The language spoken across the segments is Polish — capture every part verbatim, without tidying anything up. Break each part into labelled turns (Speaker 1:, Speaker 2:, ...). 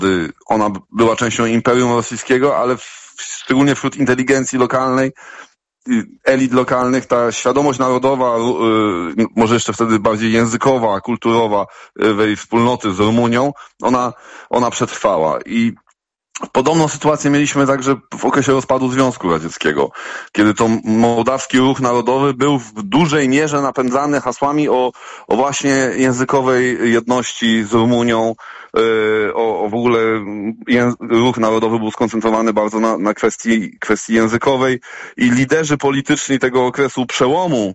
Speaker 1: ona była częścią Imperium Rosyjskiego, ale w, szczególnie wśród inteligencji lokalnej, elit lokalnych, ta świadomość narodowa, może jeszcze wtedy bardziej językowa, kulturowa tej wspólnoty z Rumunią, ona, ona przetrwała. I podobną sytuację mieliśmy także w okresie rozpadu Związku Radzieckiego, kiedy to mołdawski ruch narodowy był w dużej mierze napędzany hasłami o, o właśnie językowej jedności z Rumunią, o, o w ogóle ję, ruch narodowy był skoncentrowany bardzo na, na kwestii, kwestii językowej i liderzy polityczni tego okresu przełomu,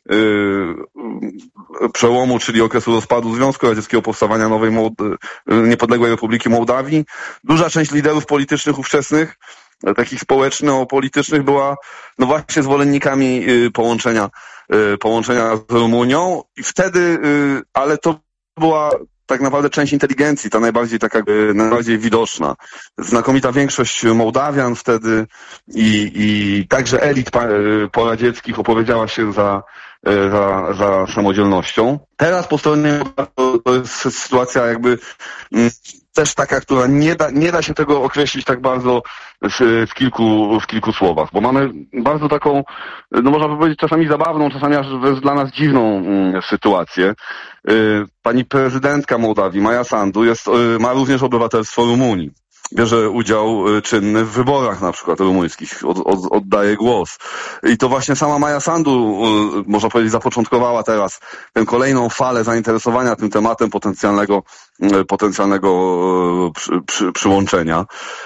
Speaker 1: Yy, przełomu, czyli okresu rozpadu Związku Radzieckiego, powstawania nowej Mołd- niepodległej Republiki Mołdawii. Duża część liderów politycznych ówczesnych, takich społeczno-politycznych, była no właśnie zwolennikami yy, połączenia, yy, połączenia z Rumunią i wtedy, yy, ale to była tak naprawdę część inteligencji, ta najbardziej taka, yy, najbardziej widoczna. Znakomita większość Mołdawian wtedy i, i także elit pa, yy, poradzieckich opowiedziała się za Za, za samodzielnością. Teraz po stronie to, to jest sytuacja jakby m, też taka, która nie da, nie da się tego określić tak bardzo w, w, kilku, w kilku słowach, bo mamy bardzo taką, no można powiedzieć czasami zabawną, czasami aż dla nas dziwną m, sytuację. Y, pani prezydentka Mołdawii, Maja Sandu, jest, y, ma również obywatelstwo Rumunii. Bierze udział czynny w wyborach na przykład rumuńskich, od, od, oddaje głos. I to właśnie sama Maja Sandu, można powiedzieć, zapoczątkowała teraz tę kolejną falę zainteresowania tym tematem potencjalnego, potencjalnego przy, przy, przyłączenia.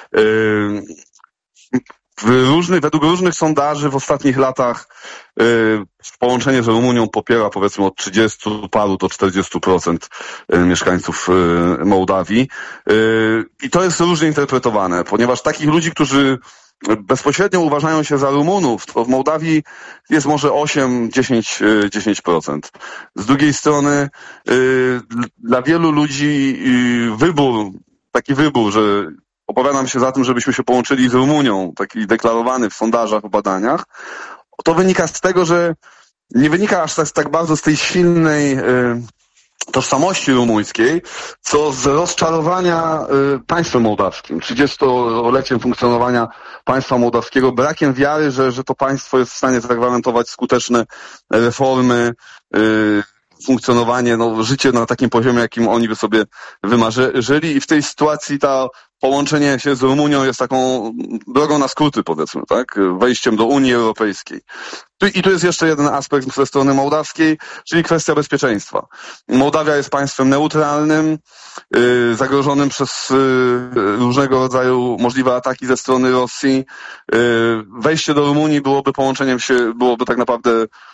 Speaker 1: W różnych, według różnych sondaży w ostatnich latach y, połączenie z Rumunią popiera powiedzmy od trzydziestu paru do czterdziestu procent mieszkańców y, Mołdawii. Y, I to jest różnie interpretowane, ponieważ takich ludzi, którzy bezpośrednio uważają się za Rumunów, to w Mołdawii jest może osiem do dziesięciu procent. Z drugiej strony y, dla wielu ludzi y, wybór, taki wybór, że opowiadam się za tym, żebyśmy się połączyli z Rumunią, taki deklarowany w sondażach, w badaniach. To wynika z tego, że nie wynika aż tak, tak bardzo z tej silnej y, tożsamości rumuńskiej, co z rozczarowania y, państwem mołdawskim, trzydziestoleciem funkcjonowania państwa mołdawskiego, brakiem wiary, że, że to państwo jest w stanie zagwarantować skuteczne reformy, y, funkcjonowanie, no, życie na takim poziomie, jakim oni by sobie wymarzyli i w tej sytuacji ta połączenie się z Rumunią jest taką drogą na skróty, powiedzmy, tak? Wejściem do Unii Europejskiej. I tu jest jeszcze jeden aspekt ze strony mołdawskiej, czyli kwestia bezpieczeństwa. Mołdawia jest państwem neutralnym, yy, zagrożonym przez yy, różnego rodzaju możliwe ataki ze strony Rosji. Yy, wejście do Rumunii byłoby połączeniem się, byłoby tak naprawdę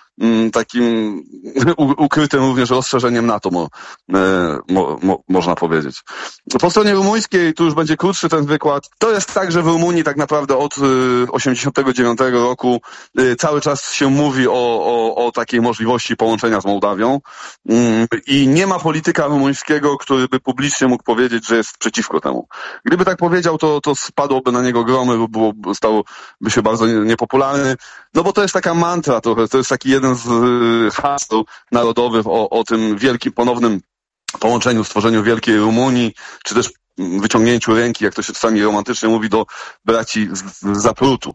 Speaker 1: takim ukrytym również rozszerzeniem NATO, mo, mo, mo, można powiedzieć. Po stronie rumuńskiej, tu już będzie krótszy ten wykład, to jest tak, że w Rumunii tak naprawdę od osiemdziesiątego dziewiątego roku cały czas się mówi o, o, o takiej możliwości połączenia z Mołdawią i nie ma polityka rumuńskiego, który by publicznie mógł powiedzieć, że jest przeciwko temu. Gdyby tak powiedział, to, to spadłoby na niego gromy, było, stałoby się bardzo niepopularny, no bo to jest taka mantra trochę, to jest taki jeden z haseł narodowych o, o tym wielkim, ponownym połączeniu, stworzeniu wielkiej Rumunii, czy też wyciągnięciu ręki, jak to się czasami romantycznie mówi, do braci z, z Zaprutu.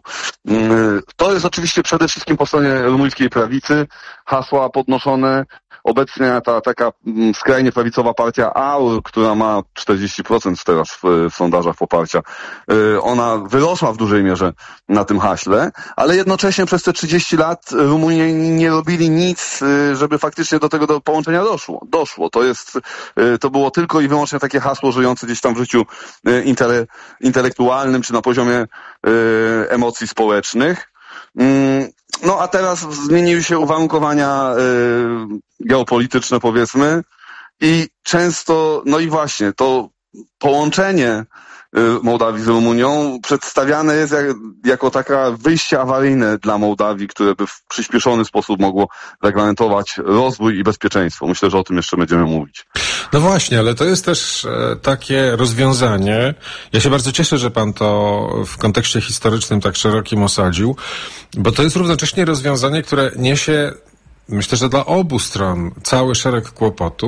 Speaker 1: To jest oczywiście przede wszystkim po stronie rumuńskiej prawicy hasła podnoszone. Obecnie ta taka skrajnie prawicowa partia A U R, która ma czterdzieści procent teraz w, w sondażach poparcia, ona wyrosła w dużej mierze na tym haśle, ale jednocześnie przez te trzydzieści lat Rumuni nie robili nic, żeby faktycznie do tego do połączenia doszło. Doszło. To jest, to było tylko i wyłącznie takie hasło żyjące gdzieś tam w życiu intele, intelektualnym, czy na poziomie emocji społecznych. No a teraz zmieniły się uwarunkowania y, geopolityczne, powiedzmy, i często, no i właśnie, to połączenie y, Mołdawii z Rumunią przedstawiane jest jak, jako taka wyjście awaryjne dla Mołdawii, które by w przyspieszony sposób mogło zagwarantować rozwój i bezpieczeństwo. Myślę, że o tym jeszcze będziemy mówić.
Speaker 2: No właśnie, ale to jest też e, takie rozwiązanie. Ja się bardzo cieszę, że pan to w kontekście historycznym tak szerokim osadził, bo to jest równocześnie rozwiązanie, które niesie, myślę, że dla obu stron cały szereg kłopotów,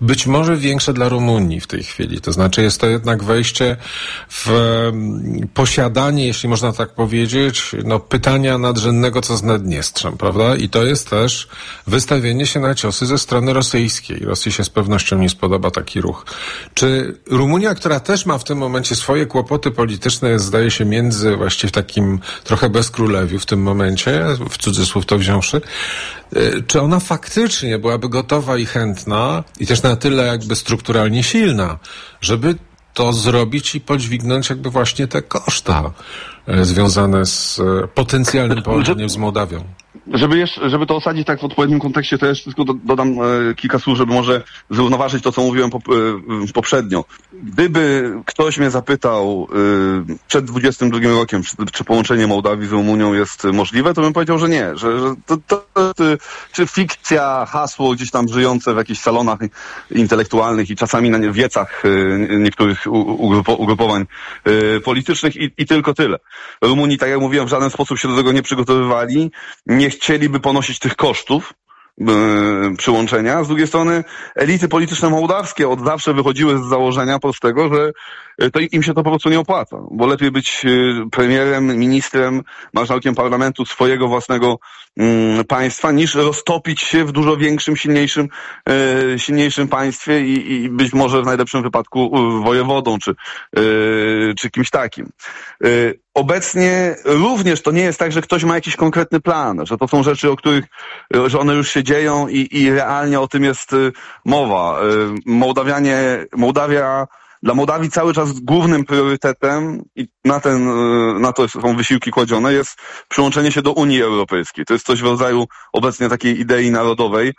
Speaker 2: być może większe dla Rumunii w tej chwili. To znaczy jest to jednak wejście w posiadanie, jeśli można tak powiedzieć, no pytania nadrzędnego, co z Naddniestrzem, prawda? I to jest też wystawienie się na ciosy ze strony rosyjskiej. Rosji się z pewnością nie spodoba taki ruch. Czy Rumunia, która też ma w tym momencie swoje kłopoty polityczne, jest, zdaje się, między właściwie w takim trochę bezkrólewiu w tym momencie, w cudzysłów to wziąwszy, czy ona faktycznie byłaby gotowa i chętna i też na tyle jakby strukturalnie silna, żeby to zrobić i podźwignąć jakby właśnie te koszta związane z potencjalnym połączeniem z Mołdawią?
Speaker 1: Żeby, jeszcze, żeby to osadzić tak w odpowiednim kontekście, to jeszcze tylko do, dodam e, kilka słów, żeby może zrównoważyć to, co mówiłem po, e, poprzednio. Gdyby ktoś mnie zapytał e, przed dwudziestym drugim rokiem, czy, czy połączenie Mołdawii z Rumunią jest możliwe, to bym powiedział, że nie. Że, że to, to, to, czy fikcja, hasło gdzieś tam żyjące w jakichś salonach intelektualnych i czasami na wiecach e, niektórych ugrupo, ugrupowań e, politycznych i, i tylko tyle. Rumuni, tak jak mówiłem, w żaden sposób się do tego nie przygotowywali. Nie chcieliby ponosić tych kosztów yy, przyłączenia. Z drugiej strony elity polityczne mołdawskie od zawsze wychodziły z założenia prostego, że to im się to po prostu nie opłaca, bo lepiej być yy, premierem, ministrem, marszałkiem parlamentu swojego własnego yy, państwa, niż roztopić się w dużo większym, silniejszym, yy, silniejszym państwie i, i być może w najlepszym wypadku yy, wojewodą, czy, yy, czy kimś takim. Yy, Obecnie również to nie jest tak, że ktoś ma jakiś konkretny plan, że to są rzeczy, o których, że one już się dzieją i, i realnie o tym jest mowa. Mołdawianie, Mołdawia, dla Mołdawii cały czas głównym priorytetem i na ten, na to są wysiłki kładzione, jest przyłączenie się do Unii Europejskiej. To jest coś w rodzaju obecnie takiej idei narodowej.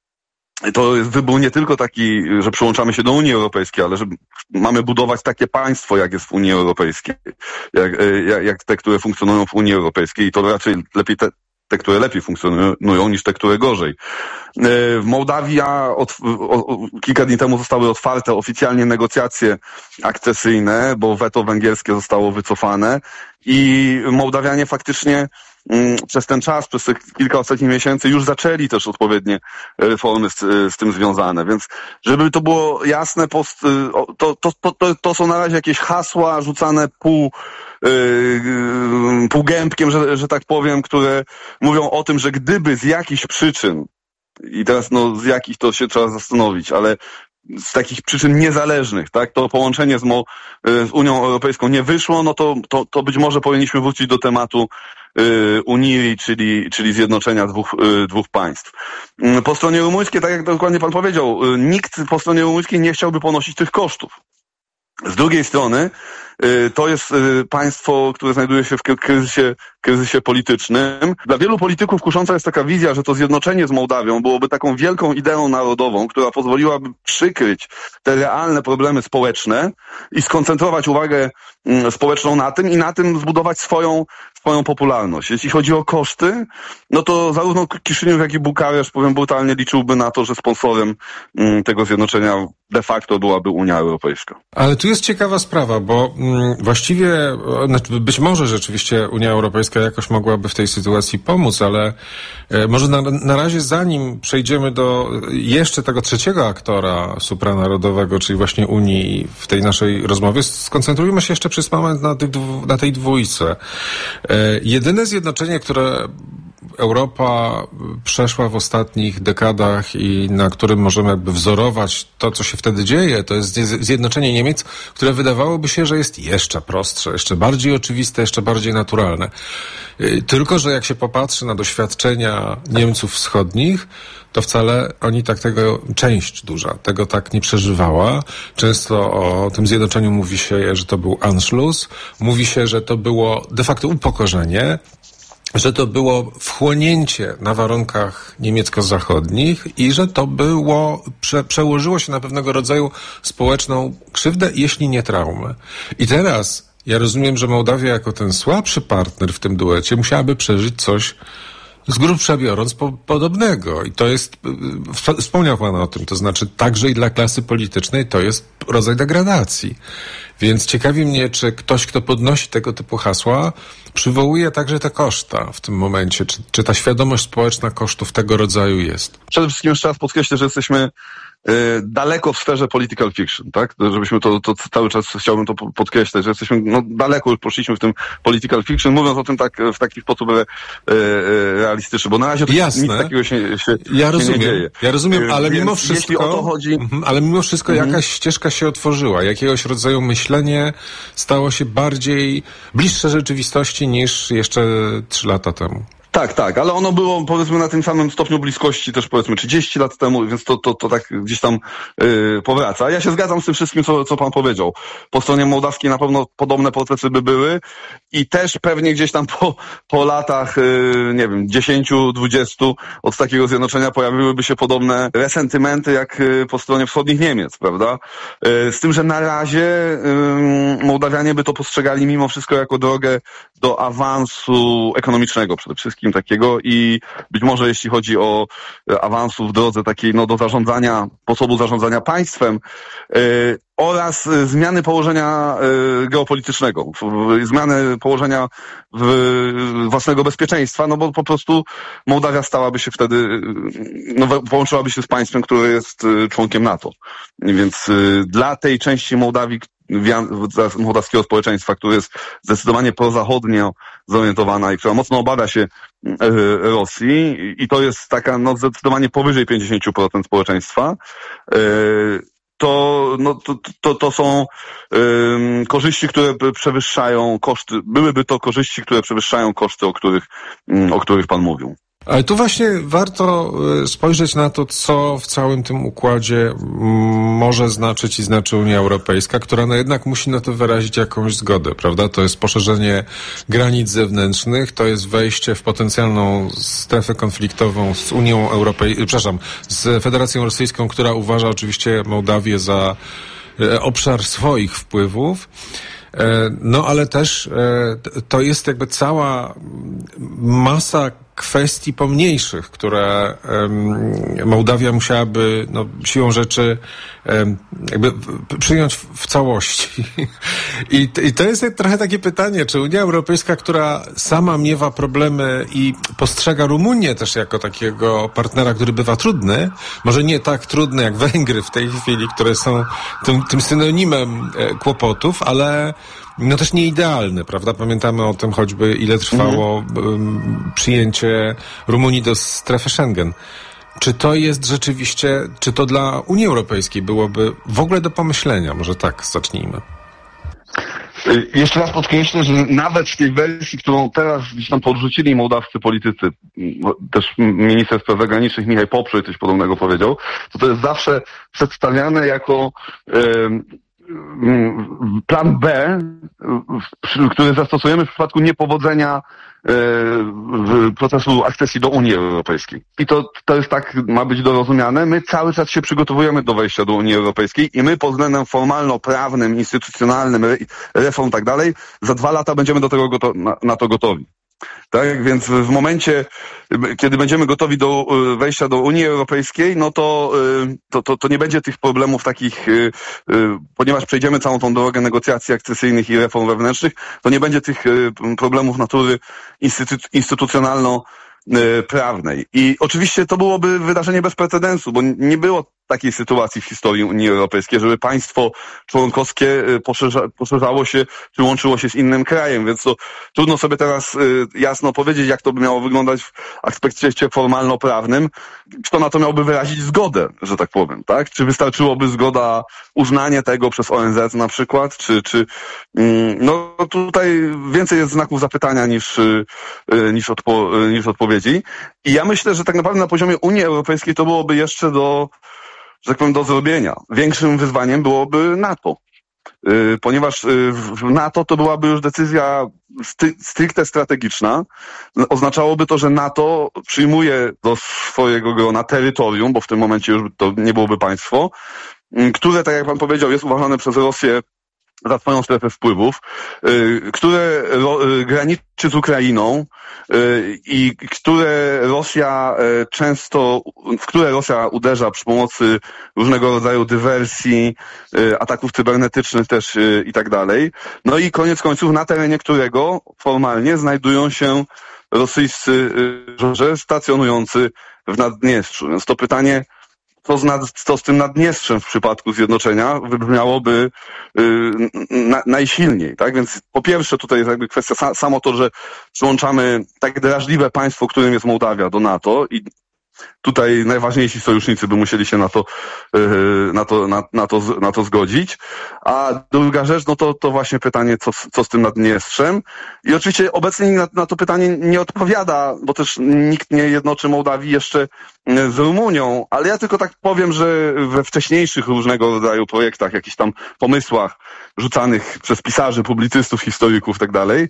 Speaker 1: To jest wybór nie tylko taki, że przyłączamy się do Unii Europejskiej, ale że mamy budować takie państwo, jak jest w Unii Europejskiej, jak, jak, jak te, które funkcjonują w Unii Europejskiej i to raczej lepiej te, te, które lepiej funkcjonują niż te, które gorzej. W Mołdawia od, o, kilka dni temu zostały otwarte oficjalnie negocjacje akcesyjne, bo weto węgierskie zostało wycofane i Mołdawianie faktycznie przez ten czas, przez te kilka ostatnich miesięcy już zaczęli też odpowiednie reformy z, z tym związane, więc żeby to było jasne, post, to, to, to, to są na razie jakieś hasła rzucane pół, yy, półgębkiem, że, że tak powiem, które mówią o tym, że gdyby z jakichś przyczyn, i teraz no z jakich to się trzeba zastanowić, ale z takich przyczyn niezależnych, tak, to połączenie z, Mo, z Unią Europejską nie wyszło, no to, to, to być może powinniśmy wrócić do tematu y, Unii, czyli, czyli zjednoczenia dwóch, y, dwóch państw. Y, po stronie rumuńskiej, tak jak dokładnie pan powiedział, y, nikt po stronie rumuńskiej nie chciałby ponosić tych kosztów. Z drugiej strony y, to jest y, państwo, które znajduje się w kryzysie, kryzysie politycznym. Dla wielu polityków kusząca jest taka wizja, że to zjednoczenie z Mołdawią byłoby taką wielką ideą narodową, która pozwoliłaby przykryć te realne problemy społeczne i skoncentrować uwagę y, społeczną na tym i na tym zbudować swoją swoją popularność. Jeśli chodzi o koszty, no to zarówno Kiszyniów, jak i Bukareszt, powiem brutalnie, liczyłby na to, że sponsorem y, tego zjednoczenia de facto byłaby Unia Europejska.
Speaker 2: Ale tu jest ciekawa sprawa, bo mm, właściwie być może rzeczywiście Unia Europejska jakoś mogłaby w tej sytuacji pomóc, ale e, może na, na razie zanim przejdziemy do jeszcze tego trzeciego aktora supranarodowego, czyli właśnie Unii w tej naszej rozmowie, skoncentrujmy się jeszcze przez moment na, tych dwu, na tej dwójce. E, jedyne zjednoczenie, które Europa przeszła w ostatnich dekadach i na którym możemy jakby wzorować to, co się wtedy dzieje, to jest zjednoczenie Niemiec, które wydawałoby się, że jest jeszcze prostsze, jeszcze bardziej oczywiste, jeszcze bardziej naturalne. Tylko że jak się popatrzy na doświadczenia Niemców wschodnich, to wcale oni tak tego, część duża, tego tak nie przeżywała. Często o tym zjednoczeniu mówi się, że to był Anschluss, mówi się, że to było de facto upokorzenie, że to było wchłonięcie na warunkach niemiecko-zachodnich i że to było, prze, przełożyło się na pewnego rodzaju społeczną krzywdę, jeśli nie traumę. I teraz ja rozumiem, że Mołdawia jako ten słabszy partner w tym duecie musiałaby przeżyć coś z grubsza biorąc po, podobnego. I to jest, wspomniał pan o tym, to znaczy także i dla klasy politycznej to jest rodzaj degradacji. Więc ciekawi mnie, czy ktoś, kto podnosi tego typu hasła, przywołuje także te koszta w tym momencie. Czy, czy ta świadomość społeczna kosztów tego rodzaju jest?
Speaker 1: Przede wszystkim jeszcze raz podkreślę, że jesteśmy y, daleko w sferze political fiction, tak? Żebyśmy to, to cały czas chciałbym to podkreślać, że jesteśmy, no daleko już poszliśmy w tym political fiction, mówiąc o tym tak, w taki sposób y, y, realistyczny, bo na razie to
Speaker 2: Jasne.
Speaker 1: nic takiego się, się,
Speaker 2: ja rozumiem,
Speaker 1: się nie dzieje.
Speaker 2: Ja rozumiem, ale
Speaker 1: Więc
Speaker 2: mimo wszystko,
Speaker 1: jeśli o to chodzi...
Speaker 2: ale mimo wszystko
Speaker 1: mhm.
Speaker 2: jakaś ścieżka się otworzyła, jakiegoś rodzaju myślenie stało się bardziej bliższe rzeczywistości niż jeszcze trzy lata temu.
Speaker 1: Tak, tak, ale ono było powiedzmy na tym samym stopniu bliskości też powiedzmy trzydzieści lat temu, więc to, to, to tak gdzieś tam yy, powraca. Ja się zgadzam z tym wszystkim, co, co pan powiedział. Po stronie mołdawskiej na pewno podobne procesy by były i też pewnie gdzieś tam po, po latach, yy, nie wiem, dziesięciu, dwudziestu od takiego zjednoczenia pojawiłyby się podobne resentymenty jak yy, po stronie wschodnich Niemiec, prawda? Yy, z tym, że na razie yy, Mołdawianie by to postrzegali mimo wszystko jako drogę do awansu ekonomicznego przede wszystkim takiego i być może jeśli chodzi o awansu w drodze takiej no do zarządzania, sposobu zarządzania państwem yy, oraz y, zmiany położenia y, geopolitycznego, w, zmiany położenia w, własnego bezpieczeństwa, no bo po prostu Mołdawia stałaby się wtedy, y, no połączyłaby się z państwem, które jest y, członkiem NATO. Więc y, dla tej części Mołdawii, mołdawskiego społeczeństwa, które jest zdecydowanie prozachodnio zorientowana i która mocno obawia się y, Rosji i to jest taka no zdecydowanie powyżej pięćdziesiąt procent społeczeństwa, y, to, no, to, to, to są ym, korzyści, które przewyższają koszty, byłyby to korzyści, które przewyższają koszty, o których, ym, o których pan mówił.
Speaker 2: Ale tu właśnie warto spojrzeć na to, co w całym tym układzie może znaczyć i znaczy Unia Europejska, która no jednak musi na to wyrazić jakąś zgodę, prawda? To jest poszerzenie granic zewnętrznych, to jest wejście w potencjalną strefę konfliktową z Unią Europejską, przepraszam, z Federacją Rosyjską, która uważa oczywiście Mołdawię za obszar swoich wpływów. No ale też to jest jakby cała masa kwestii pomniejszych, które um, Mołdawia musiałaby no, siłą rzeczy um, jakby przyjąć w, w całości. I, I to jest trochę takie pytanie, czy Unia Europejska, która sama miewa problemy i postrzega Rumunię też jako takiego partnera, który bywa trudny, może nie tak trudny jak Węgry w tej chwili, które są tym, tym synonimem e, kłopotów, ale no też nie idealny, prawda? Pamiętamy o tym choćby, ile trwało um, przyjęcie Rumunii do strefy Schengen. Czy to jest rzeczywiście, czy to dla Unii Europejskiej byłoby w ogóle do pomyślenia? Może tak zacznijmy.
Speaker 1: Jeszcze raz podkreślę, że nawet w tej wersji, którą teraz gdzieś tam podrzucili mołdawscy politycy, też minister spraw zagranicznych Michał Poprzej coś podobnego powiedział, to to jest zawsze przedstawiane jako e, plan B, który zastosujemy w przypadku niepowodzenia procesu akcesji do Unii Europejskiej. I to, to jest tak, ma być dorozumiane. My cały czas się przygotowujemy do wejścia do Unii Europejskiej i my pod względem formalno-prawnym, instytucjonalnym, reform i tak dalej, za dwa lata będziemy do tego goto- na, na to gotowi. Tak, więc w momencie, kiedy będziemy gotowi do wejścia do Unii Europejskiej, no to, to, to, to nie będzie tych problemów takich, ponieważ przejdziemy całą tą drogę negocjacji akcesyjnych i reform wewnętrznych, to nie będzie tych problemów natury instytu- instytucjonalno-prawnej. I oczywiście to byłoby wydarzenie bez precedensu, bo nie było takiej sytuacji w historii Unii Europejskiej, żeby państwo członkowskie poszerza, poszerzało się, czy łączyło się z innym krajem, więc to trudno sobie teraz y, jasno powiedzieć, jak to by miało wyglądać w aspekcie formalno-prawnym. Kto na to miałby wyrazić zgodę, że tak powiem, tak? Czy wystarczyłoby zgoda, uznanie tego przez O N Z na przykład, czy, czy y, no tutaj więcej jest znaków zapytania niż, y, niż, odpo, y, niż odpowiedzi. I ja myślę, że tak naprawdę na poziomie Unii Europejskiej to byłoby jeszcze do że tak powiem, do zrobienia. Większym wyzwaniem byłoby NATO. Yy, ponieważ yy, w NATO to byłaby już decyzja sty- stricte strategiczna. Oznaczałoby to, że NATO przyjmuje do swojego grona terytorium, bo w tym momencie już to nie byłoby państwo, yy, które, tak jak pan powiedział, jest uważane przez Rosję za swoją strefę wpływów, które graniczy z Ukrainą i które Rosja często, w które Rosja uderza przy pomocy różnego rodzaju dywersji, ataków cybernetycznych też i tak dalej. No i koniec końców na terenie którego formalnie znajdują się rosyjscy żołnierze stacjonujący w Naddniestrzu. Więc to pytanie, co z, nad, co z tym Naddniestrzem w przypadku zjednoczenia, wybrzmiałoby yy, na, najsilniej, tak? Więc po pierwsze tutaj jest jakby kwestia sa, samo to, że przyłączamy tak drażliwe państwo, którym jest Mołdawia, do NATO i tutaj najważniejsi sojusznicy by musieli się na to, yy, na to, na, na to, na to zgodzić. A druga rzecz, no to, to właśnie pytanie, co, co z tym Naddniestrzem. I oczywiście obecnie na, na to pytanie nie odpowiada, bo też nikt nie jednoczy Mołdawii jeszcze z Rumunią, ale ja tylko tak powiem, że we wcześniejszych różnego rodzaju projektach, jakichś tam pomysłach rzucanych przez pisarzy, publicystów, historyków i tak dalej,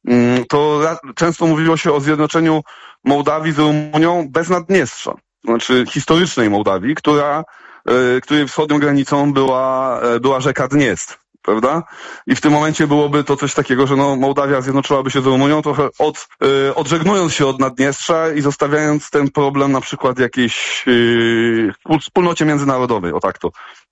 Speaker 1: to często mówiło się o zjednoczeniu Mołdawii z Rumunią bez Naddniestrza. To znaczy historycznej Mołdawii, która, której wschodnią granicą była, była rzeka Dniestr, prawda? I w tym momencie byłoby to coś takiego, że no, Mołdawia zjednoczyłaby się z Rumunią trochę od, yy, odżegnując się od Naddniestrza i zostawiając ten problem na przykład jakiejś yy, wspólnocie międzynarodowej, o tak to,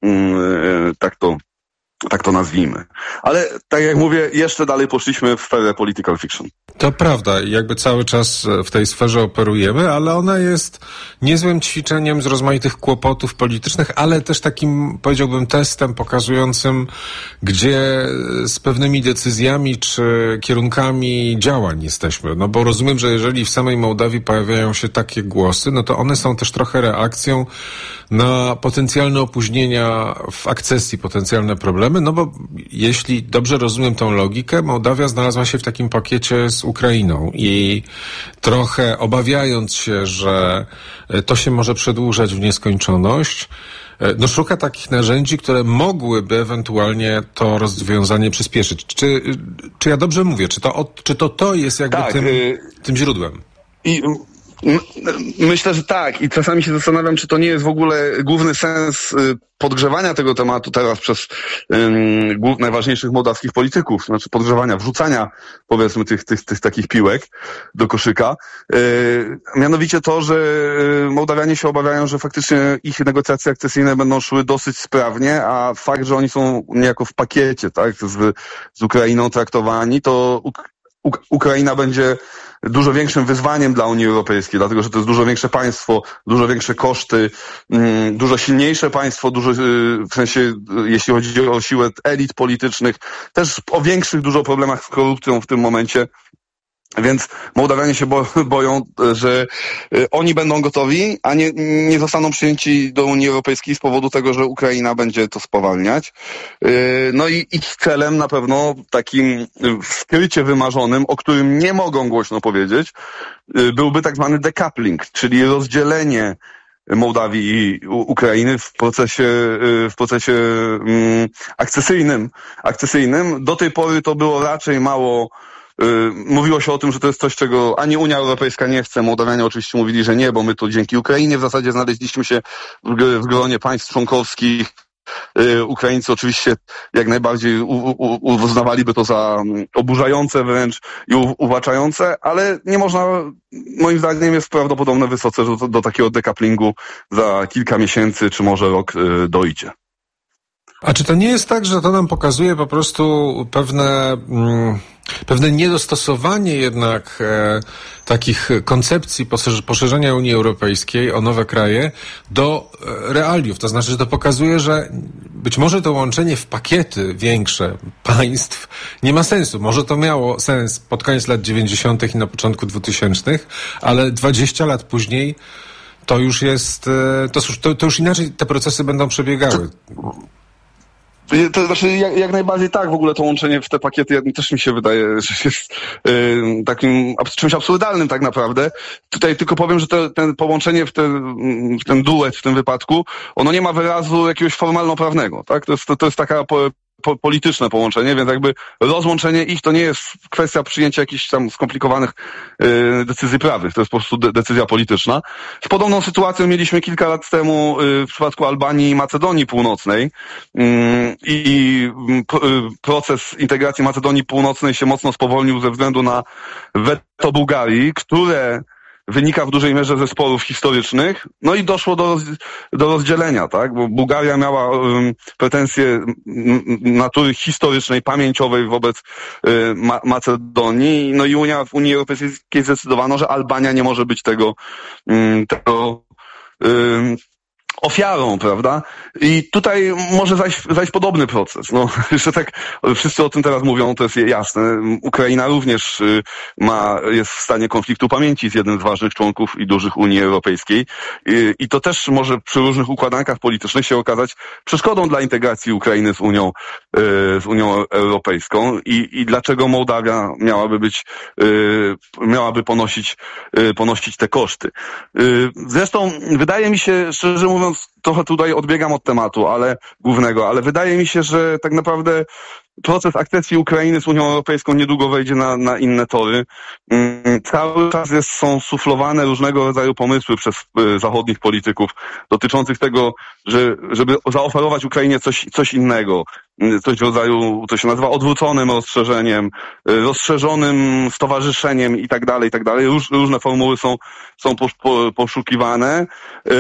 Speaker 1: yy, tak to tak to nazwijmy. Ale tak jak mówię, jeszcze dalej poszliśmy w sferę political fiction.
Speaker 2: To prawda, jakby cały czas w tej sferze operujemy, ale ona jest niezłym ćwiczeniem z rozmaitych kłopotów politycznych, ale też takim, powiedziałbym, testem pokazującym, gdzie z pewnymi decyzjami czy kierunkami działań jesteśmy. No bo rozumiem, że jeżeli w samej Mołdawii pojawiają się takie głosy, no to one są też trochę reakcją na potencjalne opóźnienia w akcesji, potencjalne problemy, no bo jeśli dobrze rozumiem tą logikę, Mołdawia znalazła się w takim pakiecie z Ukrainą i trochę obawiając się, że to się może przedłużać w nieskończoność, no szuka takich narzędzi, które mogłyby ewentualnie to rozwiązanie przyspieszyć. Czy, czy ja dobrze mówię? Czy to, czy to, to jest jakby tak, tym, y- tym źródłem? I
Speaker 1: myślę, że tak. I czasami się zastanawiam, czy to nie jest w ogóle główny sens podgrzewania tego tematu teraz przez um, najważniejszych mołdawskich polityków, znaczy podgrzewania, wrzucania powiedzmy tych, tych, tych takich piłek do koszyka. E, mianowicie to, że Mołdawianie się obawiają, że faktycznie ich negocjacje akcesyjne będą szły dosyć sprawnie, a fakt, że oni są niejako w pakiecie, tak, z, z Ukrainą traktowani, to Uk- Uk- Ukraina będzie dużo większym wyzwaniem dla Unii Europejskiej, dlatego że to jest dużo większe państwo, dużo większe koszty, mm, dużo silniejsze państwo, dużo, w sensie, jeśli chodzi o siłę elit politycznych, też o większych dużo problemach z korupcją w tym momencie. Więc Mołdawianie się bo, boją, że oni będą gotowi, a nie, nie zostaną przyjęci do Unii Europejskiej z powodu tego, że Ukraina będzie to spowalniać. No i ich celem na pewno takim skrycie wymarzonym, o którym nie mogą głośno powiedzieć, byłby tak zwany decoupling, czyli rozdzielenie Mołdawii i Ukrainy w procesie, w procesie mm, akcesyjnym, akcesyjnym. Do tej pory to było raczej mało. Mówiło się o tym, że to jest coś, czego ani Unia Europejska nie chce. Mołdawianie oczywiście mówili, że nie, bo my to dzięki Ukrainie w zasadzie znaleźliśmy się w gronie państw członkowskich. Ukraińcy oczywiście jak najbardziej u, u, uznawaliby to za oburzające wręcz i u, uwłaczające, ale nie można, moim zdaniem jest prawdopodobne wysoce, że do, do takiego decouplingu za kilka miesięcy czy może rok dojdzie.
Speaker 2: A czy to nie jest tak, że to nam pokazuje po prostu pewne, mm, pewne niedostosowanie jednak e, takich koncepcji poszerzenia Unii Europejskiej o nowe kraje do e, realiów? To znaczy, że to pokazuje, że być może to łączenie w pakiety większe państw nie ma sensu. Może to miało sens pod koniec lat dziewięćdziesiątych i na początku dwutysięcznych, ale dwadzieścia lat później to już jest, e, to, to, to już inaczej te procesy będą przebiegały.
Speaker 1: To znaczy jak, jak najbardziej tak, w ogóle to łączenie w te pakiety też mi się wydaje, że jest yy, takim czymś absurdalnym tak naprawdę. Tutaj tylko powiem, że to, ten połączenie w, te, w ten duet w tym wypadku, ono nie ma wyrazu jakiegoś formalno-prawnego, tak? To jest, to, to jest taka po, po, polityczne połączenie, więc jakby rozłączenie ich to nie jest kwestia przyjęcia jakichś tam skomplikowanych y, decyzji prawnych, to jest po prostu de- decyzja polityczna. Z podobną sytuacją mieliśmy kilka lat temu y, w przypadku Albanii i Macedonii Północnej y, i y, y, proces integracji Macedonii Północnej się mocno spowolnił ze względu na weto Bułgarii, które wynika w dużej mierze ze sporów historycznych, no i doszło do, roz, do rozdzielenia, tak, bo Bułgaria miała um, pretensje m, natury historycznej, pamięciowej wobec y, Ma- Macedonii, no i Unia, w Unii Europejskiej zdecydowano, że Albania nie może być tego, um, tego um, ofiarą, prawda? I tutaj może zajść, zajść podobny proces. No, jeszcze tak wszyscy o tym teraz mówią, to jest jasne. Ukraina również y, ma, jest w stanie konfliktu pamięci z jednym z ważnych członków i dużych Unii Europejskiej. I, i to też może przy różnych układankach politycznych się okazać przeszkodą dla integracji Ukrainy z Unią, y, z Unią Europejską. I, i dlaczego Mołdawia miałaby być, y, miałaby ponosić, y, ponosić te koszty. Y, zresztą wydaje mi się, szczerze mówiąc, trochę tutaj odbiegam od tematu, ale głównego, ale wydaje mi się, że tak naprawdę proces akcesji Ukrainy z Unią Europejską niedługo wejdzie na, na inne tory. Cały czas jest, są suflowane różnego rodzaju pomysły przez y, zachodnich polityków dotyczących tego, że, żeby zaoferować Ukrainie coś, coś innego. Coś w rodzaju, to się nazywa odwróconym rozszerzeniem, rozszerzonym stowarzyszeniem i tak dalej, i tak dalej. Róż, różne formuły są, są posz, po, poszukiwane yy,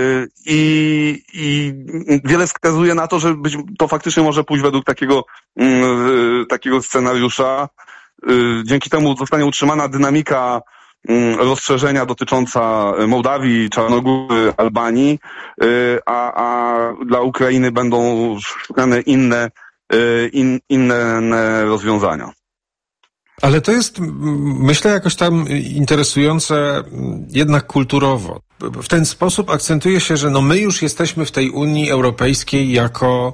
Speaker 1: i, i wiele wskazuje na to, że być, to faktycznie może pójść według takiego, yy, takiego scenariusza. Yy, dzięki temu zostanie utrzymana dynamika rozszerzenia dotycząca Mołdawii, Czarnogóry, Albanii, a, a dla Ukrainy będą szukane inne, in, inne rozwiązania.
Speaker 2: Ale to jest, myślę, jakoś tam interesujące jednak kulturowo. W ten sposób akcentuje się, że no my już jesteśmy w tej Unii Europejskiej jako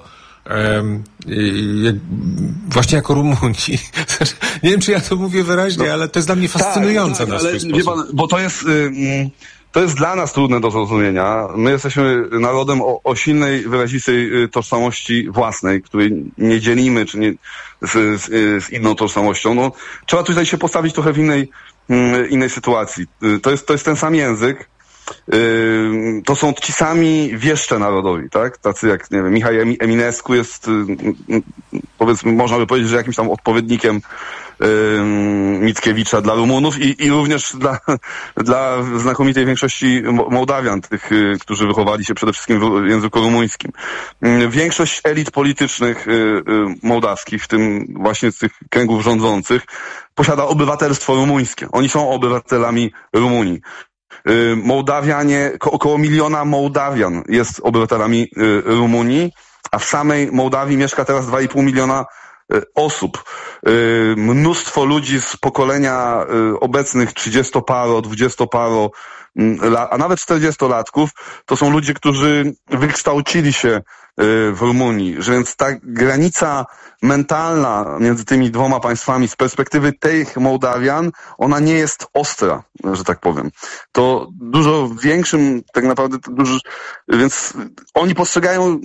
Speaker 2: właśnie jako Rumunii. Nie wiem, czy ja to mówię wyraźnie, ale to jest dla mnie fascynujące tak, tak, na swój ale, sposób. Wie pan,
Speaker 1: bo to jest, to jest dla nas trudne do zrozumienia. My jesteśmy narodem o, o silnej, wyrazistej tożsamości własnej, której nie dzielimy czy nie, z, z, z inną tożsamością. No, trzeba tutaj się postawić trochę w innej, innej sytuacji. To jest, to jest ten sam język. Yy, to są ci sami wieszcze narodowi, tak? Tacy jak, nie wiem, Michał Eminescu jest, yy, powiedzmy, można by powiedzieć, że jakimś tam odpowiednikiem yy, Mickiewicza dla Rumunów i, i również dla, dla znakomitej większości Mołdawian, tych, yy, którzy wychowali się przede wszystkim w języku rumuńskim. Yy, większość elit politycznych yy, yy, mołdawskich, w tym właśnie z tych kręgów rządzących, posiada obywatelstwo rumuńskie. Oni są obywatelami Rumunii. Mołdawianie, około miliona Mołdawian jest obywatelami Rumunii, a w samej Mołdawii mieszka teraz dwa i pół miliona osób. Mnóstwo ludzi z pokolenia obecnych trzydziestoparo, dwudziestoparo, a nawet czterdziestolatków, to są ludzie, którzy wykształcili się w Rumunii, że więc ta granica mentalna między tymi dwoma państwami z perspektywy tych Mołdawian, ona nie jest ostra, że tak powiem. To dużo większym, tak naprawdę, dużo, więc oni postrzegają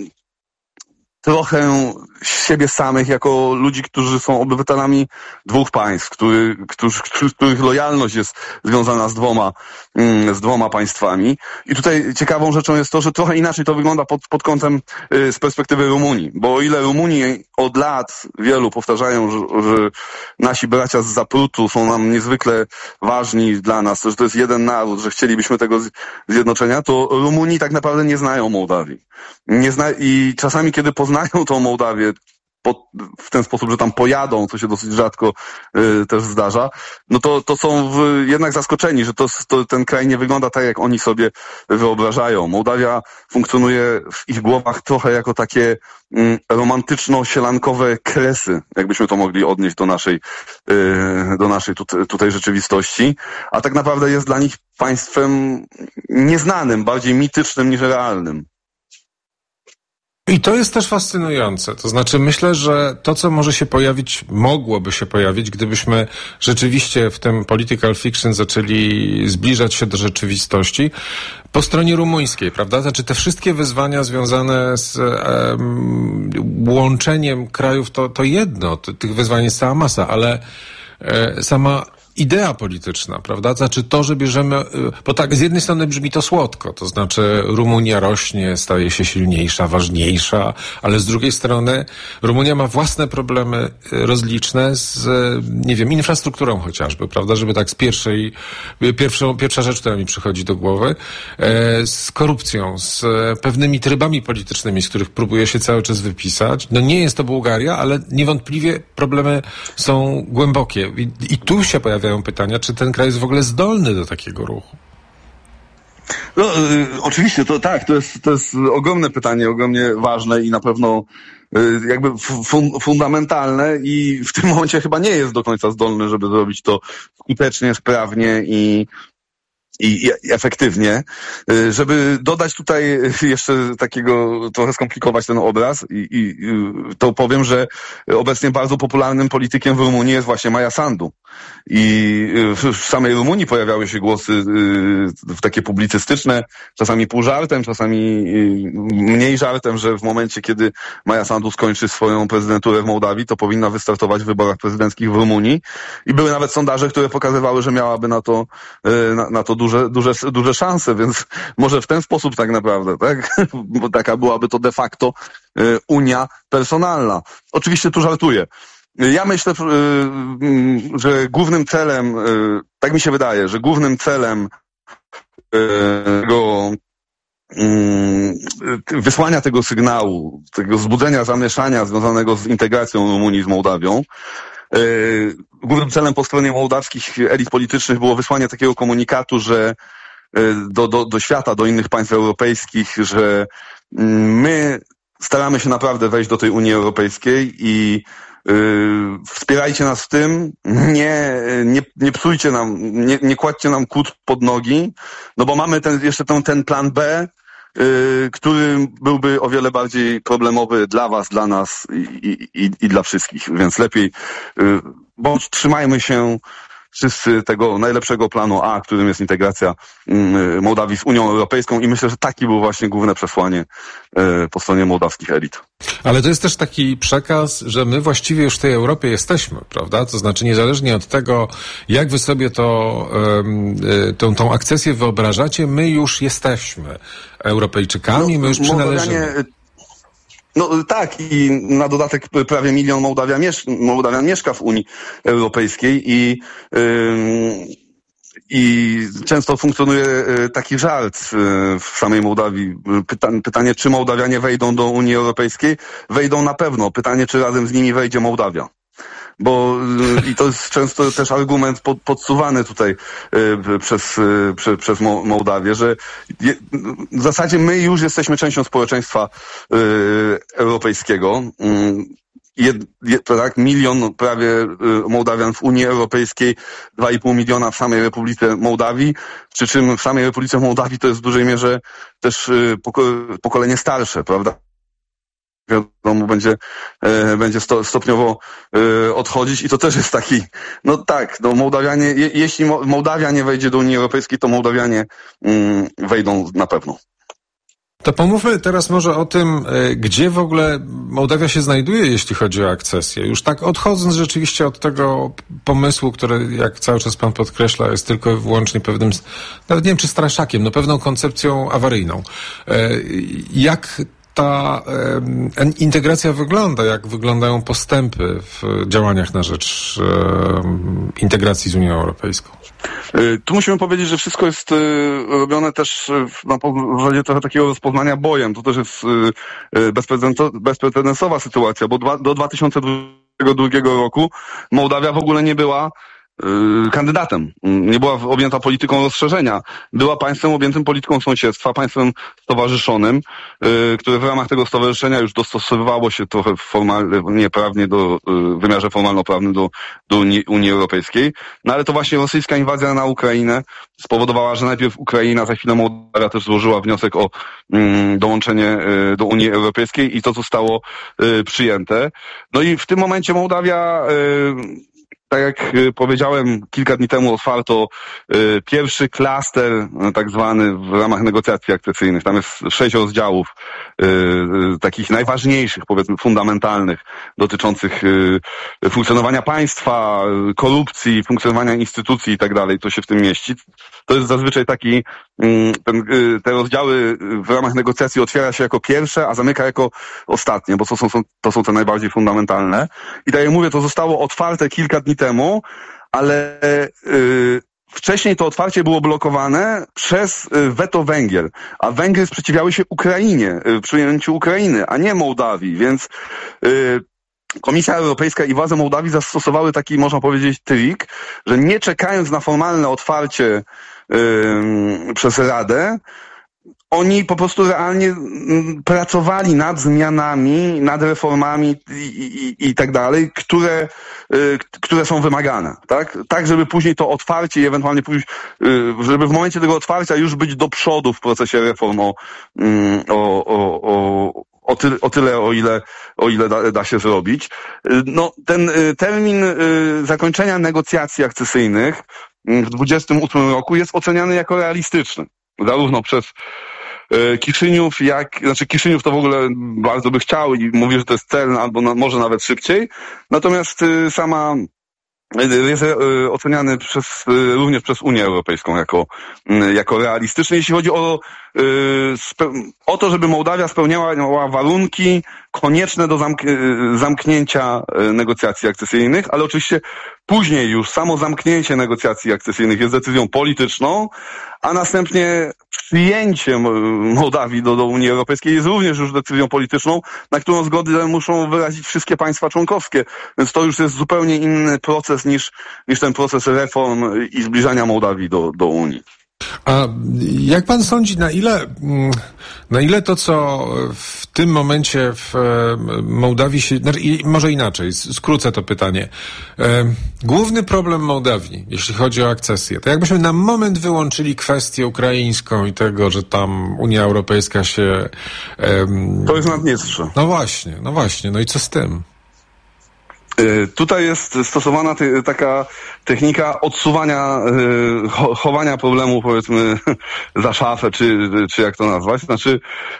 Speaker 1: trochę siebie samych jako ludzi, którzy są obywatelami dwóch państw, który, którzy, których lojalność jest związana z dwoma, z dwoma państwami. I tutaj ciekawą rzeczą jest to, że trochę inaczej to wygląda pod, pod kątem z perspektywy Rumunii, bo o ile Rumuni od lat wielu powtarzają, że, że nasi bracia z Zaprutu są nam niezwykle ważni dla nas, że to jest jeden naród, że chcielibyśmy tego zjednoczenia, to Rumuni tak naprawdę nie znają Mołdawii. Nie zna... I czasami, kiedy poznają tą Mołdawię po, w ten sposób, że tam pojadą, co się dosyć rzadko y, też zdarza, no to, to są w, jednak zaskoczeni, że to, to, ten kraj nie wygląda tak, jak oni sobie wyobrażają. Mołdawia funkcjonuje w ich głowach trochę jako takie y, romantyczno-sielankowe kresy, jakbyśmy to mogli odnieść do naszej, y, do naszej tutaj, tutaj rzeczywistości, a tak naprawdę jest dla nich państwem nieznanym, bardziej mitycznym niż realnym.
Speaker 2: I to jest też fascynujące. To znaczy myślę, że to, co może się pojawić, mogłoby się pojawić, gdybyśmy rzeczywiście w tym political fiction zaczęli zbliżać się do rzeczywistości po stronie rumuńskiej, prawda? Znaczy te wszystkie wyzwania związane z um, łączeniem krajów to, to jedno. To, tych wyzwań jest cała masa, ale e, sama idea polityczna, prawda? Znaczy to, że bierzemy, bo tak, z jednej strony brzmi to słodko, to znaczy Rumunia rośnie, staje się silniejsza, ważniejsza, ale z drugiej strony Rumunia ma własne problemy rozliczne z, nie wiem, infrastrukturą chociażby, prawda? Żeby tak z pierwszej, pierwszą, pierwsza rzecz, która mi przychodzi do głowy, z korupcją, z pewnymi trybami politycznymi, z których próbuje się cały czas wypisać. No nie jest to Bułgaria, ale niewątpliwie problemy są głębokie. I, i tu się pojawia pytania, czy ten kraj jest w ogóle zdolny do takiego ruchu?
Speaker 1: No, y, oczywiście, to tak, to jest, to jest ogromne pytanie, ogromnie ważne i na pewno y, jakby fun, fundamentalne i w tym momencie chyba nie jest do końca zdolny, żeby zrobić to skutecznie, sprawnie i I, i efektywnie. Żeby dodać tutaj jeszcze takiego, trochę skomplikować ten obraz i, i to powiem, że obecnie bardzo popularnym politykiem w Rumunii jest właśnie Maia Sandu. I w samej Rumunii pojawiały się głosy takie publicystyczne, czasami pół żartem, czasami mniej żartem, że w momencie, kiedy Maia Sandu skończy swoją prezydenturę w Mołdawii, to powinna wystartować w wyborach prezydenckich w Rumunii. I były nawet sondaże, które pokazywały, że miałaby na to, na, na to duże, duże, duże szanse, więc może w ten sposób tak naprawdę, tak? Bo taka byłaby to de facto unia personalna. Oczywiście tu żartuję. Ja myślę, że głównym celem, tak mi się wydaje, że głównym celem tego wysłania tego sygnału, tego wzbudzenia zamieszania związanego z integracją Rumunii z Mołdawią, głównym celem po stronie mołdawskich elit politycznych było wysłanie takiego komunikatu, że do, do, do świata, do innych państw europejskich, że my staramy się naprawdę wejść do tej Unii Europejskiej i Yy, wspierajcie nas w tym, nie, nie, nie psujcie nam, nie, nie kładźcie nam kłód pod nogi, no bo mamy ten, jeszcze ten, ten plan B, yy, który byłby o wiele bardziej problemowy dla was, dla nas i, i, i dla wszystkich, więc lepiej, yy, bądź trzymajmy się wszyscy tego najlepszego planu A, którym jest integracja yy, Mołdawii z Unią Europejską i myślę, że taki był właśnie główne przesłanie yy, po stronie mołdawskich elit.
Speaker 2: Ale to jest też taki przekaz, że my właściwie już w tej Europie jesteśmy, prawda? To znaczy niezależnie od tego, jak wy sobie to, yy, tą, tą akcesję wyobrażacie, my już jesteśmy Europejczykami, no, my już przynależymy.
Speaker 1: No tak, i na dodatek prawie milion Mołdawian, miesz- Mołdawian mieszka w Unii Europejskiej i yy, i często funkcjonuje taki żart w samej Mołdawii. Pyta- pytanie, czy Mołdawianie wejdą do Unii Europejskiej? Wejdą na pewno. Pytanie, czy razem z nimi wejdzie Mołdawia. Bo i to jest często też argument pod, podsuwany tutaj y, przez, y, prze, przez Mo, Mołdawię, że je, w zasadzie my już jesteśmy częścią społeczeństwa y, europejskiego. Y, Jed, jed, tak, milion prawie y, Mołdawian w Unii Europejskiej, dwa i pół miliona w samej Republice Mołdawii, przy czym w samej Republice Mołdawii to jest w dużej mierze też y, poko, pokolenie starsze, prawda? Wiadomo, będzie, e, będzie sto, stopniowo e, odchodzić i to też jest taki, no tak, no Mołdawianie, je, jeśli Mo, Mołdawia nie wejdzie do Unii Europejskiej, to Mołdawianie mm, wejdą na pewno.
Speaker 2: To pomówmy teraz może o tym, gdzie w ogóle Mołdawia się znajduje, jeśli chodzi o akcesję. Już tak odchodząc rzeczywiście od tego pomysłu, który, jak cały czas pan podkreśla, jest tylko i wyłącznie pewnym, nawet nie wiem czy straszakiem, no pewną koncepcją awaryjną. Jak ta e, integracja wygląda, jak wyglądają postępy w działaniach na rzecz e, integracji z Unią Europejską?
Speaker 1: Tu musimy powiedzieć, że wszystko jest y, robione też na zasadzie trochę takiego rozpoznania bojem. To też jest y, bezprecedensowa sytuacja, bo dwa, do dwa tysiące dwudziestego drugiego roku Mołdawia w ogóle nie była kandydatem. Nie była objęta polityką rozszerzenia. Była państwem objętym polityką sąsiedztwa, państwem stowarzyszonym, które w ramach tego stowarzyszenia już dostosowywało się trochę formalnie, prawnie do, w wymiarze formalno-prawnym do, do Unii, Unii Europejskiej. No ale to właśnie rosyjska inwazja na Ukrainę spowodowała, że najpierw Ukraina, za chwilę Mołdawia też złożyła wniosek o mm, dołączenie y, do Unii Europejskiej i to zostało y, przyjęte. No i w tym momencie Mołdawia, y, tak jak powiedziałem, kilka dni temu otwarto y, pierwszy klaster, y, tak zwany w ramach negocjacji akcesyjnych. Tam jest sześć rozdziałów y, y, takich najważniejszych, powiedzmy fundamentalnych, dotyczących y, funkcjonowania państwa, y, korupcji, funkcjonowania instytucji i tak dalej. To się w tym mieści. To jest zazwyczaj taki, y, ten, y, te rozdziały w ramach negocjacji otwiera się jako pierwsze, a zamyka jako ostatnie, bo to są, to są te najbardziej fundamentalne. I tak jak mówię, to zostało otwarte kilka dni temu, ale yy, wcześniej to otwarcie było blokowane przez yy, weto Węgier, a Węgry sprzeciwiały się Ukrainie, yy, przyjęciu Ukrainy, a nie Mołdawii, więc yy, Komisja Europejska i władze Mołdawii zastosowały taki, można powiedzieć, trik, że nie czekając na formalne otwarcie yy, przez Radę, oni po prostu realnie pracowali nad zmianami, nad reformami i, i, i tak dalej, które, y, które są wymagane, tak? Tak, żeby później to otwarcie i ewentualnie pójść, y, żeby w momencie tego otwarcia już być do przodu w procesie reform o, y, o, o, o O tyle, o tyle, o ile, o ile da, da się zrobić. No, ten y, termin y, zakończenia negocjacji akcesyjnych w dwudziestym ósmym roku jest oceniany jako realistyczny. Zarówno przez y, Kiszyniów, jak, znaczy Kiszyniów to w ogóle bardzo by chciał i mówi, że to jest cel, albo na, może nawet szybciej. Natomiast y, sama jest oceniany przez, również przez Unię Europejską jako, jako realistyczny, jeśli chodzi o, o to, żeby Mołdawia spełniała warunki konieczne do zamk zamknięcia negocjacji akcesyjnych, ale oczywiście później już samo zamknięcie negocjacji akcesyjnych jest decyzją polityczną, a następnie przyjęcie Mołdawii do, do Unii Europejskiej jest również już decyzją polityczną, na którą zgodę muszą wyrazić wszystkie państwa członkowskie. Więc to już jest zupełnie inny proces niż, niż ten proces reform i zbliżania Mołdawii do, do Unii.
Speaker 2: A jak pan sądzi, na ile, na ile to, co w tym momencie w Mołdawii się, może inaczej, skrócę to pytanie. Główny problem Mołdawii, jeśli chodzi o akcesję, to jakbyśmy na moment wyłączyli kwestię ukraińską i tego, że tam Unia Europejska się...
Speaker 1: To jest Naddniestrze.
Speaker 2: No właśnie, no właśnie, no i co z tym?
Speaker 1: Tutaj jest stosowana te, taka technika odsuwania, cho, chowania problemu, powiedzmy, za szafę, czy, czy jak to nazwać. Znaczy,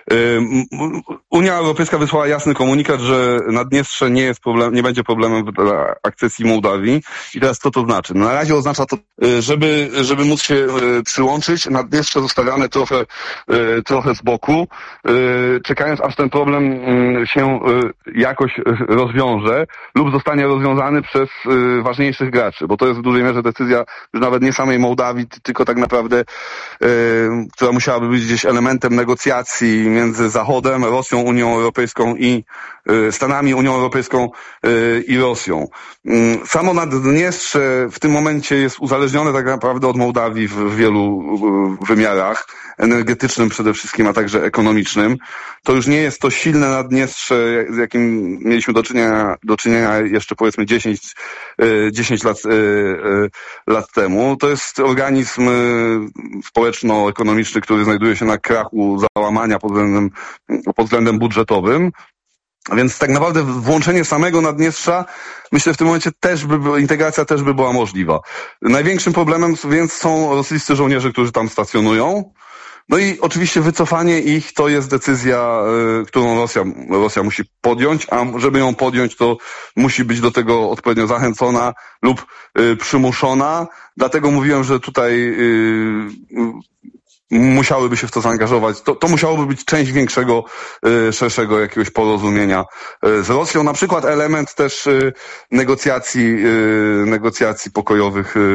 Speaker 1: Unia Europejska wysłała jasny komunikat, że Naddniestrze nie jest problem, nie będzie problemem dla akcesji Mołdawii. I teraz co to znaczy? Na razie oznacza to, żeby, żeby móc się przyłączyć, Naddniestrze zostawiane trochę, trochę z boku, czekając aż ten problem się jakoś rozwiąże lub zostanie rozwiązany przez y, ważniejszych graczy, bo to jest w dużej mierze decyzja już nawet nie samej Mołdawii, tylko tak naprawdę, y, która musiałaby być gdzieś elementem negocjacji między Zachodem, Rosją, Unią Europejską i y, Stanami, Unią Europejską y, i Rosją. Y, samo Naddniestrze w tym momencie jest uzależnione tak naprawdę od Mołdawii w, w wielu y, wymiarach, energetycznym przede wszystkim, a także ekonomicznym. To już nie jest to silne Naddniestrze, z jakim mieliśmy do czynienia, do czynienia jeszcze powiedzmy dziesięć, dziesięć lat, lat temu. To jest organizm społeczno-ekonomiczny, który znajduje się na krachu załamania pod względem, pod względem budżetowym. Więc tak naprawdę włączenie samego Naddniestrza, myślę, w tym momencie też by, integracja też by była możliwa. Największym problemem więc są rosyjscy żołnierze, którzy tam stacjonują. No i oczywiście wycofanie ich to jest decyzja, y, którą Rosja, Rosja musi podjąć, a żeby ją podjąć, to musi być do tego odpowiednio zachęcona lub y, przymuszona. Dlatego mówiłem, że tutaj y, y, musiałyby się w to zaangażować. To, to musiałoby być część większego, y, szerszego jakiegoś porozumienia y, z Rosją. Na przykład element też y, negocjacji, y, negocjacji pokojowych y,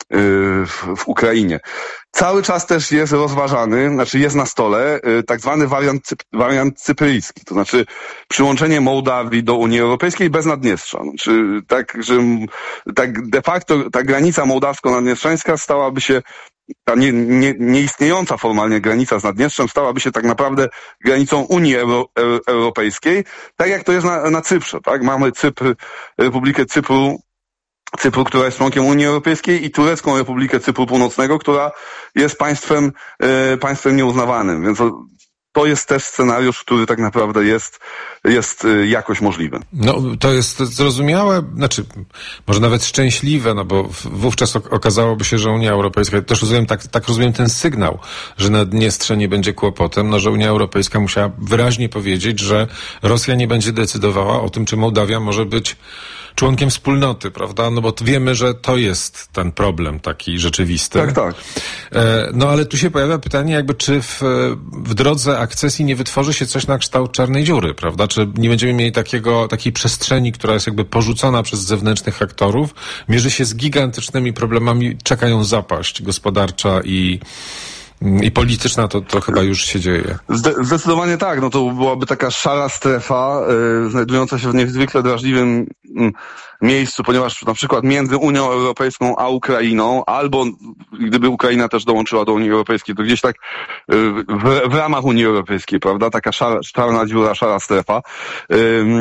Speaker 1: w, w Ukrainie. Cały czas też jest rozważany, znaczy jest na stole tak zwany wariant, cyp, wariant cypryjski, to znaczy przyłączenie Mołdawii do Unii Europejskiej bez Naddniestrza. Znaczy, tak, że tak de facto ta granica mołdawsko-naddniestrzańska stałaby się, ta nie, nie, nieistniejąca formalnie granica z Naddniestrzem stałaby się tak naprawdę granicą Unii Euro, Europejskiej, tak jak to jest na, na Cyprze. Tak? Mamy Cypr, Republikę Cypru, Cypru, która jest członkiem Unii Europejskiej, i Turecką Republikę Cypru Północnego, która jest państwem, e, państwem nieuznawanym. Więc to jest też scenariusz, który tak naprawdę jest, jest jakoś możliwy.
Speaker 2: No, to jest zrozumiałe, znaczy, może nawet szczęśliwe, no bo wówczas okazałoby się, że Unia Europejska, też rozumiem, tak, tak rozumiem ten sygnał, że Naddniestrze nie będzie kłopotem, no, że Unia Europejska musiała wyraźnie powiedzieć, że Rosja nie będzie decydowała o tym, czy Mołdawia może być członkiem wspólnoty, prawda? No bo wiemy, że to jest ten problem taki rzeczywisty.
Speaker 1: Tak, tak.
Speaker 2: No ale tu się pojawia pytanie, jakby czy w, w drodze akcesji nie wytworzy się coś na kształt czarnej dziury, prawda? Czy nie będziemy mieli takiego, takiej przestrzeni, która jest jakby porzucona przez zewnętrznych aktorów, mierzy się z gigantycznymi problemami, czekają zapaść gospodarcza i I polityczna, to, to chyba już się dzieje.
Speaker 1: Zde- zdecydowanie tak. No to byłaby taka szara strefa, yy, znajdująca się w niezwykle drażliwym yy, miejscu, ponieważ na przykład między Unią Europejską a Ukrainą, albo gdyby Ukraina też dołączyła do Unii Europejskiej, to gdzieś tak yy, w, w ramach Unii Europejskiej, prawda? Taka szara, czarna dziura, szara strefa. Yy,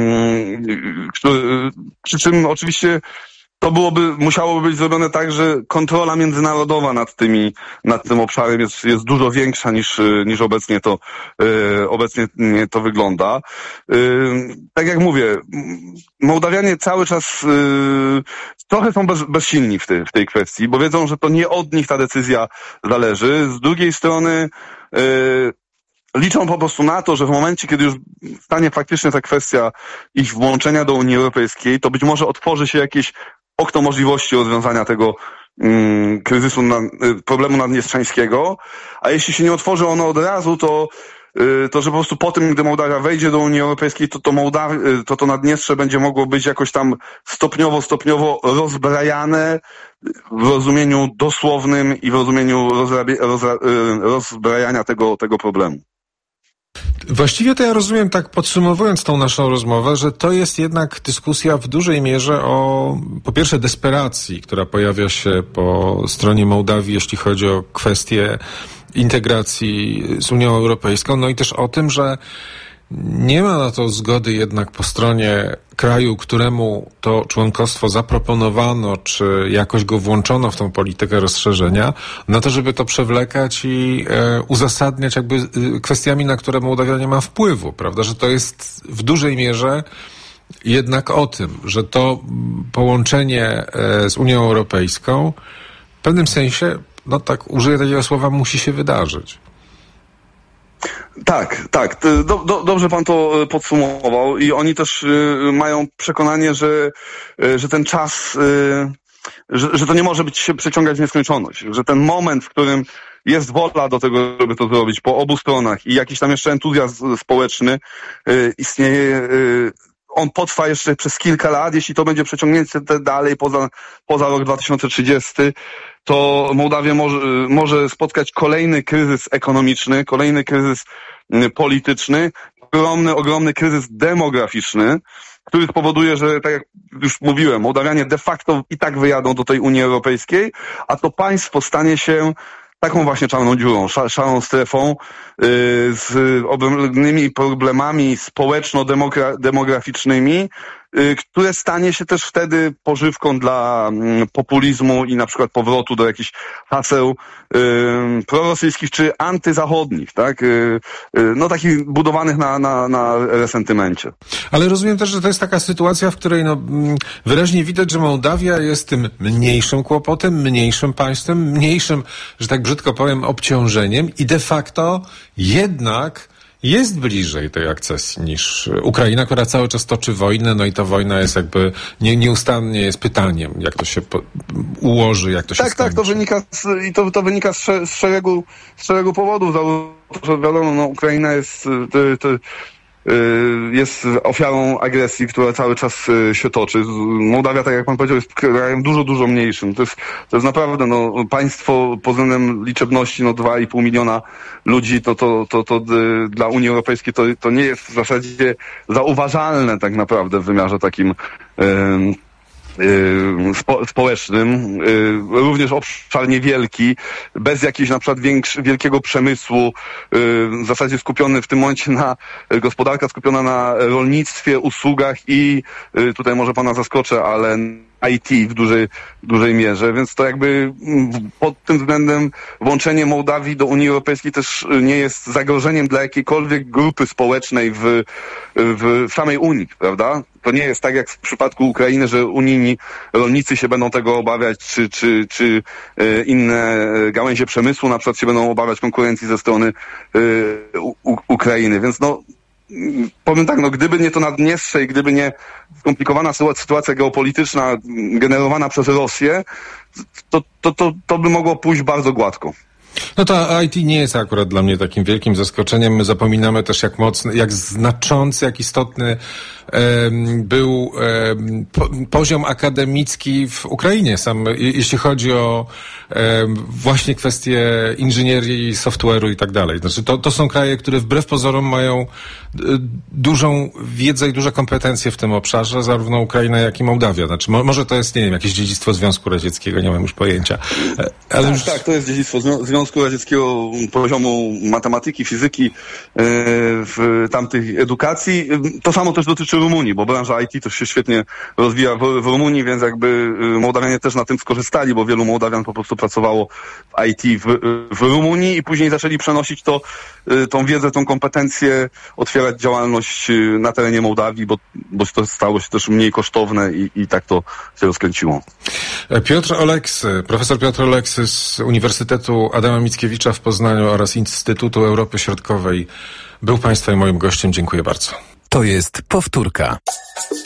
Speaker 1: yy, przy czym oczywiście to byłoby, musiałoby być zrobione tak, że kontrola międzynarodowa nad tymi, nad tym obszarem jest, jest dużo większa niż, niż obecnie to, yy, obecnie to wygląda. Yy, tak jak mówię, Mołdawianie cały czas yy, trochę są bez, bezsilni w tej, w tej kwestii, bo wiedzą, że to nie od nich ta decyzja zależy. Z drugiej strony, yy, liczą po prostu na to, że w momencie, kiedy już stanie faktycznie ta kwestia ich włączenia do Unii Europejskiej, to być może otworzy się jakieś okno możliwości rozwiązania tego mm, kryzysu, na, problemu naddniestrzańskiego, a jeśli się nie otworzy ono od razu, to, y, to że po prostu po tym, gdy Mołdawia wejdzie do Unii Europejskiej, to to, Mołdaw- to, to Naddniestrze będzie mogło być jakoś tam stopniowo, stopniowo rozbrajane w rozumieniu dosłownym i w rozumieniu rozrabie- rozra- rozbrajania tego, tego problemu.
Speaker 2: Właściwie to ja rozumiem, tak podsumowując tą naszą rozmowę, że to jest jednak dyskusja w dużej mierze o, po pierwsze, desperacji, która pojawia się po stronie Mołdawii, jeśli chodzi o kwestię integracji z Unią Europejską, no i też o tym, że nie ma na to zgody jednak po stronie kraju, któremu to członkostwo zaproponowano, czy jakoś go włączono w tą politykę rozszerzenia, na to, żeby to przewlekać i e, uzasadniać jakby e, kwestiami, na które Mołdawia nie ma wpływu, prawda? Że to jest w dużej mierze jednak o tym, że to połączenie e, z Unią Europejską w pewnym sensie, no tak użyję takiego słowa, musi się wydarzyć.
Speaker 1: Tak, tak. Do, do, dobrze pan to podsumował i oni też y, mają przekonanie, że, y, że ten czas, y, że, że to nie może być się przeciągać w nieskończoność, że ten moment, w którym jest wola do tego, żeby to zrobić po obu stronach i jakiś tam jeszcze entuzjazm społeczny y, istnieje, y, on potrwa jeszcze przez kilka lat, jeśli to będzie przeciągnięte dalej poza, poza rok dwa tysiące trzydziesty, to Mołdawię może, może spotkać kolejny kryzys ekonomiczny, kolejny kryzys polityczny, ogromny, ogromny kryzys demograficzny, który spowoduje, że tak jak już mówiłem, Mołdawianie de facto i tak wyjadą do tej Unii Europejskiej, a to państwo stanie się taką właśnie czarną dziurą, szarą strefą yy, z ogromnymi problemami społeczno-demograficznymi, yy, które stanie się też wtedy pożywką dla yy, populizmu i na przykład powrotu do jakichś haseł yy, prorosyjskich czy antyzachodnich, tak? Yy, yy, no takich budowanych na, na, na resentymencie.
Speaker 2: Ale rozumiem też, że to jest taka sytuacja, w której no, wyraźnie widać, że Mołdawia jest tym mniejszym kłopotem, mniejszym państwem, mniejszym, że tak brzydko powiem, obciążeniem i de facto jednak jest bliżej tej akcesji niż Ukraina, która cały czas toczy wojnę, no i ta wojna jest jakby nie, nieustannie jest pytaniem, jak to się po, ułoży, jak to się
Speaker 1: tak,
Speaker 2: skończy.
Speaker 1: Tak, to wynika z, i to, to wynika z, z, szeregu, z szeregu powodów. Że wiadomo, no, Ukraina jest, to, to, jest ofiarą agresji, która cały czas się toczy. Mołdawia, tak jak pan powiedział, jest krajem dużo, dużo mniejszym. To jest, to jest naprawdę no, państwo pod względem liczebności no dwa i pół miliona ludzi, to, to, to, to dla Unii Europejskiej to, to nie jest w zasadzie zauważalne tak naprawdę w wymiarze takim yy, Spo, społecznym, również obszar niewielki, bez jakiegoś na przykład większy, wielkiego przemysłu, w zasadzie skupiony w tym momencie na, gospodarka skupiona na rolnictwie, usługach i tutaj może pana zaskoczę, ale I T w dużej, dużej mierze, więc to jakby pod tym względem włączenie Mołdawii do Unii Europejskiej też nie jest zagrożeniem dla jakiejkolwiek grupy społecznej w, w samej Unii, prawda? To nie jest tak jak w przypadku Ukrainy, że unijni rolnicy się będą tego obawiać, czy, czy, czy inne gałęzie przemysłu na przykład się będą obawiać konkurencji ze strony u, Ukrainy, więc no powiem tak, no gdyby nie to Naddniestrze i gdyby nie skomplikowana sytuacja geopolityczna generowana przez Rosję, to, to, to, to by mogło pójść bardzo gładko.
Speaker 2: No to I T nie jest akurat dla mnie takim wielkim zaskoczeniem. My zapominamy też, jak mocny, jak znaczący, jak istotny um, był um, po, poziom akademicki w Ukrainie. Sam, jeśli chodzi o um, właśnie kwestie inżynierii, software'u i tak dalej. Znaczy to, to są kraje, które wbrew pozorom mają y, dużą wiedzę i duże kompetencje w tym obszarze, zarówno Ukraina, jak i Mołdawia. Znaczy mo, może to jest, nie wiem, jakieś dziedzictwo Związku Radzieckiego, nie mam już pojęcia.
Speaker 1: Ale tak, już... tak, to jest dziedzictwo Związku Związku Radzieckiego, poziomu matematyki, fizyki, w tamtych edukacji. To samo też dotyczy Rumunii, bo branża I T też się świetnie rozwija w, w Rumunii, więc jakby Mołdawianie też na tym skorzystali, bo wielu Mołdawian po prostu pracowało w I T w, w Rumunii i później zaczęli przenosić to, tą wiedzę, tą kompetencję, otwierać działalność na terenie Mołdawii, bo, bo to stało się też mniej kosztowne i, i tak to się rozkręciło.
Speaker 2: Piotr Oleksy, profesor Piotr Oleksy z Uniwersytetu Adama Mickiewicza w Poznaniu oraz Instytutu Europy Środkowej był państwa i moim gościem. Dziękuję bardzo.
Speaker 3: To jest powtórka.